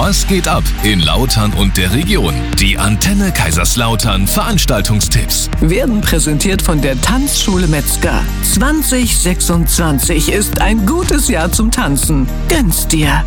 Was geht ab in Lautern und der Region? Die Antenne Kaiserslautern Veranstaltungstipps werden präsentiert von der Tanzschule Metzger. 2026 ist ein gutes Jahr zum Tanzen. Gönn's dir!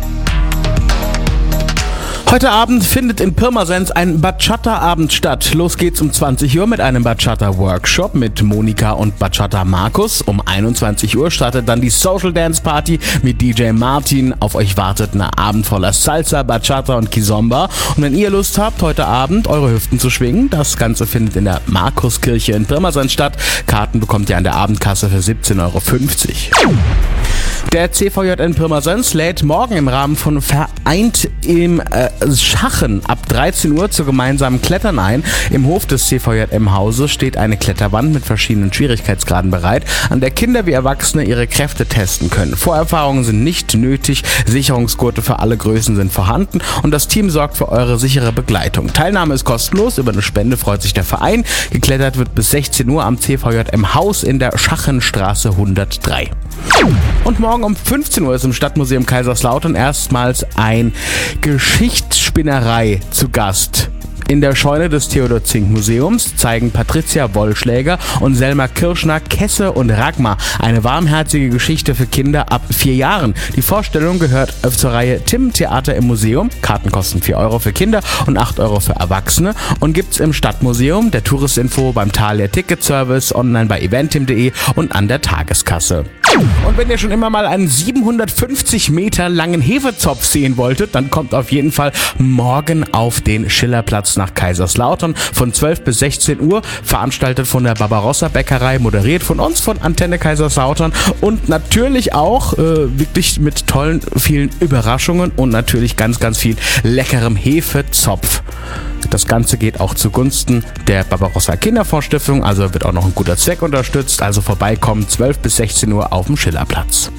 Heute Abend findet in Pirmasens ein Bachata-Abend statt. Los geht's um 20 Uhr mit einem Bachata-Workshop mit Monika und Bachata Markus. Um 21 Uhr startet dann die Social Dance Party mit DJ Martin. Auf euch wartet ein Abend voller Salsa, Bachata und Kizomba. Und wenn ihr Lust habt, heute Abend eure Hüften zu schwingen, das Ganze findet in der Markuskirche in Pirmasens statt. Karten bekommt ihr an der Abendkasse für 17,50 €. Der CVJM Pirmasens lädt morgen im Rahmen von Vereint im Schachen ab 13 Uhr zu gemeinsamen Klettern ein. Im Hof des CVJM-Hauses steht eine Kletterwand mit verschiedenen Schwierigkeitsgraden bereit, an der Kinder wie Erwachsene ihre Kräfte testen können. Vorerfahrungen sind nicht nötig, Sicherungsgurte für alle Größen sind vorhanden und das Team sorgt für eure sichere Begleitung. Teilnahme ist kostenlos, über eine Spende freut sich der Verein. Geklettert wird bis 16 Uhr am CVJM-Haus in der Schachenstraße 103. Und morgen um 15 Uhr ist im Stadtmuseum Kaiserslautern erstmals ein Geschichtsspinnerei zu Gast. In der Scheune des Theodor-Zink-Museums zeigen Patricia Wollschläger und Selma Kirschner Kesse und Ragma, eine warmherzige Geschichte für Kinder ab 4 Jahren. Die Vorstellung gehört zur Reihe Tim Theater im Museum. Karten kosten 4 € für Kinder und 8 € für Erwachsene und gibt's im Stadtmuseum, der Touristinfo, beim Thalia Ticketservice, online bei eventim.de und an der Tageskasse. Und wenn ihr schon immer mal einen 750 Meter langen Hefezopf sehen wolltet, dann kommt auf jeden Fall morgen auf den Schillerplatz nach Kaiserslautern von 12 bis 16 Uhr, veranstaltet von der Barbarossa Bäckerei, moderiert von uns, von Antenne Kaiserslautern und natürlich auch wirklich mit tollen, vielen Überraschungen und natürlich ganz, ganz viel leckerem Hefezopf. Das Ganze geht auch zugunsten der Barbarossa Kinderfondsstiftung, also wird auch noch ein guter Zweck unterstützt. Also vorbeikommen, 12 bis 16 Uhr auf dem Schillerplatz.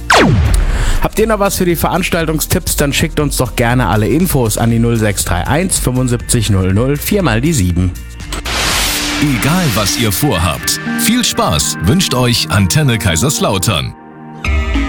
Habt ihr noch was für die Veranstaltungstipps, dann schickt uns doch gerne alle Infos an die 0631 75 00 4 mal die 7. Egal was ihr vorhabt, viel Spaß wünscht euch Antenne Kaiserslautern.